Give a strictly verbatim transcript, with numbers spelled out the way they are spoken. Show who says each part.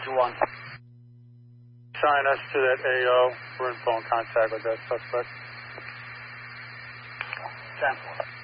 Speaker 1: two one.
Speaker 2: Assign us to that A O. We're in phone contact with that suspect.
Speaker 1: ten.